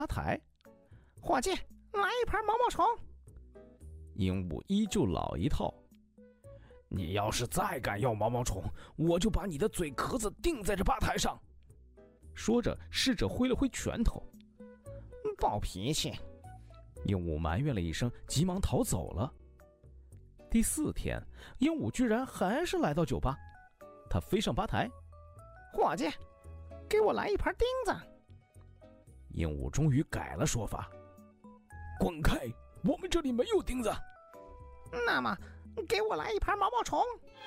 台。 伙计，来一盘毛毛虫。 鹦鹉依旧老一套， 你要是再敢要毛毛虫，我就把你的嘴壳子钉在这吧台上。 说着试着挥了挥拳头。 暴脾气！ 鹦鹉埋怨了一声，急忙逃走了。第4天，鹦鹉居然还是来到酒吧，他飞上吧台。 伙计，给我来一盘钉子。 鹦鹉终于改了说法，滚开，我们这里没有钉子。 那么给我来一盘毛毛虫。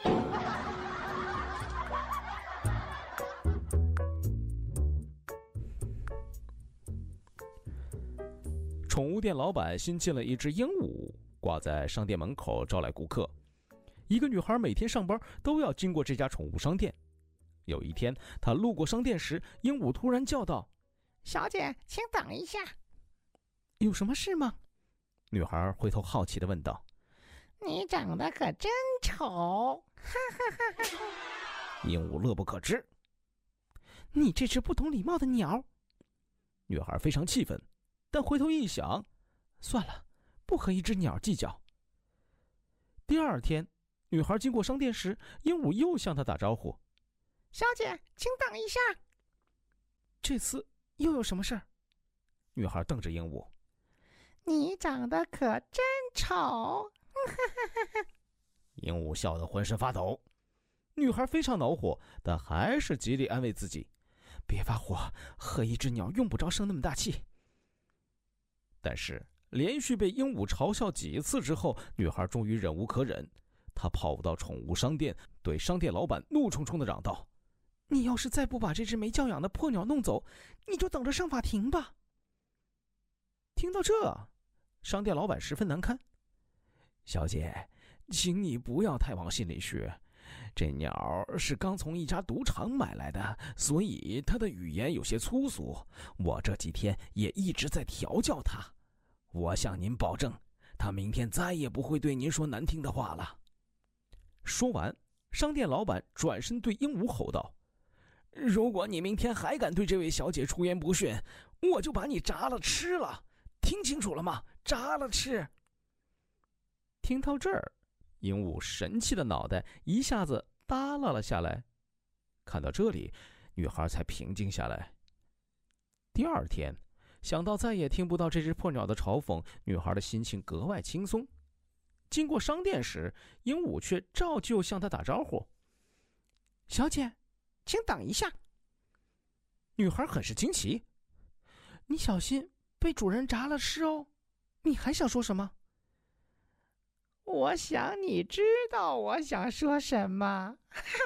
宠物店老板新进了一只鹦鹉，挂在商店门口招来顾客。一个女孩每天上班都要经过这家宠物商店。有一天，她路过商店时，鹦鹉突然叫道： 小姐，请等一下。 有什么事吗？女孩回头好奇地问道。 你长得可真丑，哈哈哈哈！ 鹦鹉乐不可支。 你这只不懂礼貌的鸟！ 女孩非常气愤，但回头一想，算了，不和一只鸟计较。第2天，女孩经过商店时，鹦鹉又向她打招呼： 小姐，请等一下。 这次又有什么事儿？女孩瞪着鹦鹉。 你长得可真丑， 鹦鹉笑得浑身发抖。女孩非常恼火，但还是极力安慰自己：别发火，和一只鸟用不着生那么大气。但是连续被鹦鹉嘲笑几次之后，女孩终于忍无可忍，她跑到宠物商店，对商店老板怒冲冲地嚷道：你要是再不把这只没教养的破鸟弄走，你就等着上法庭吧。听到这，商店老板十分难堪。小姐，请你不要太往心里去，这鸟是刚从一家赌场买来的，所以它的语言有些粗俗，我这几天也一直在调教它。我向您保证，它明天再也不会对您说难听的话了。说完，商店老板转身对鹦鹉吼道：如果你明天还敢对这位小姐出言不逊，我就把你炸了吃了，听清楚了吗？炸了吃。听到这儿，鹦鹉神气的脑袋一下子耷拉了下来。看到这里，女孩才平静下来。第2天，想到再也听不到这只破鸟的嘲讽，女孩的心情格外轻松。经过商店时，鹦鹉却照旧向她打招呼：小姐，请等一下。女孩很是惊奇：你小心被主人炸了吃哦，你还想说什么？ 我想你知道我想说什么。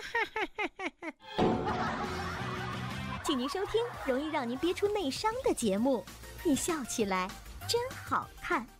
请您收听容易让您憋出内伤的节目，你笑起来真好看。